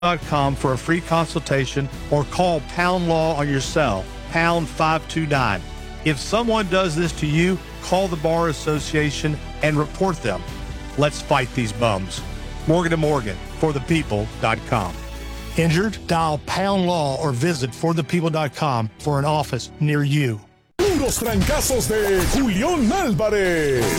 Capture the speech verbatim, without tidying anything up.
dot com for a free consultation or call Pound Law on your cell, pound five two nine. If someone does this to you, call the Bar Association and report them. Let's fight these bums. Morgan and Morgan, for the people dot com. Injured? Dial Pound Law or visit for the people dot com for an office near you. Puros trancazos de Julián Álvarez.